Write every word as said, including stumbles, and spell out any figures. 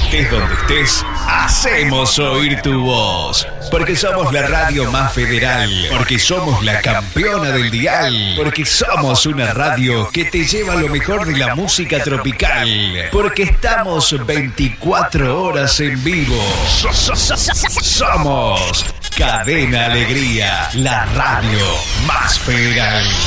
Estés donde estés, hacemos oír tu voz. Porque somos la radio más federal. Porque somos la campeona del dial. Porque somos una radio que te lleva lo mejor de la música tropical. Porque estamos veinticuatro horas en vivo. Somos Cadena Alegría, la radio más federal.